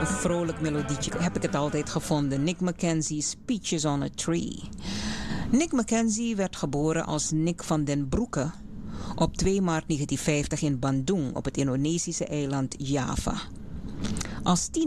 Een vrolijk melodietje heb ik het altijd gevonden. Nick Mackenzie's Peaches on a Tree. Nick Mackenzie werd geboren als Nick van den Broeke op 2 maart 1950 in Bandung op het Indonesische eiland Java. Als